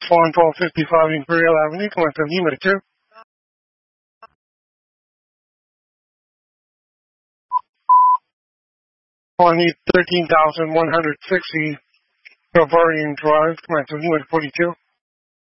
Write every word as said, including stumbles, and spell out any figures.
on twelve fifty-five Imperial Avenue, Clinton, unit two. On thirteen thousand one hundred sixty Bavarian Drive, Clinton, unit forty-two.